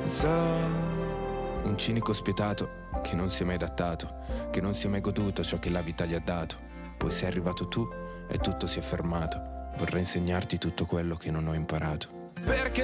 So, un cinico spietato che non si è mai adattato, che non si è mai goduto ciò che la vita gli ha dato. Poi sei arrivato tu e tutto si è fermato. Vorrei insegnarti tutto quello che non ho imparato. Perché